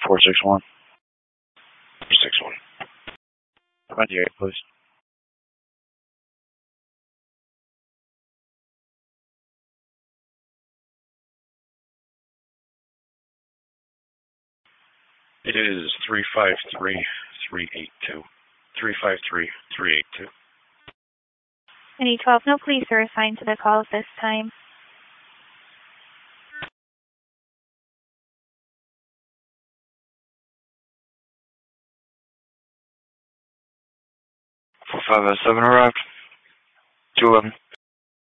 461. 461. 28, please. It is 353-382. 353-382. Any 12, no police are assigned to the call at this time. Four 507 arrived. 211.